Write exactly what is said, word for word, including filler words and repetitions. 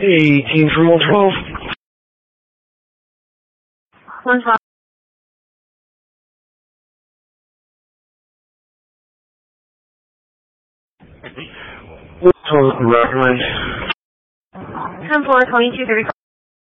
eighteen for roll twelve. One five. twelve, rock line. ten four, twenty-two thirty-five.